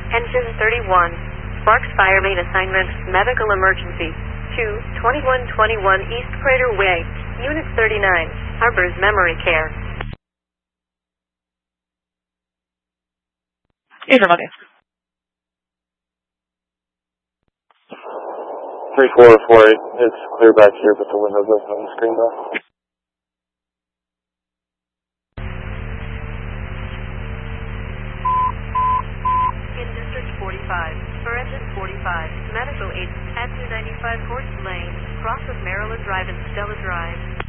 Engine 31. Sparks Fire Main Assignment, Medical Emergency. 2121 East Crater Way, Unit 39, Harbors Memory Care. Affirmative. 3448, it's clear back here, but the windows open on the screen though. In District 45, for Engine 45, Medical Aid at 295 Horse Lane, cross of Maryland Drive and Stella Drive.